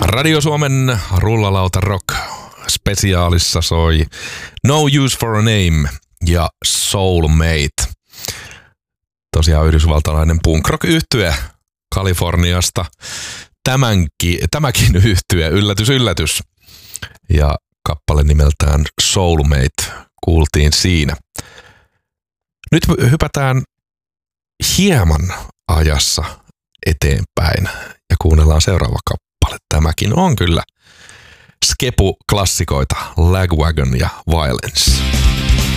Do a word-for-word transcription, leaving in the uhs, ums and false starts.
Radio Suomen Rullalauta Rock -spesiaalissa soi No Use for a Name ja Soulmate. Tosiaan yhdysvaltalainen punk rock -yhtye Kaliforniasta. Tämänkin, tämäkin yhtye, yllätys yllätys. Ja kappale nimeltään Soulmate kuultiin siinä. Nyt hypätään hieman ajassa eteenpäin ja kuunnellaan seuraava kappale. Tämäkin on kyllä Skepu-klassikoita, Lagwagon ja Violence.